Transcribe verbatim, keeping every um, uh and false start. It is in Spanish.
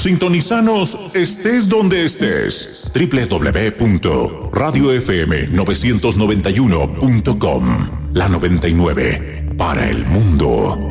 Sintonizanos estés donde estés. doble u doble u doble u punto radio f m novecientos noventa y uno punto com. La noventa y nueve para el mundo.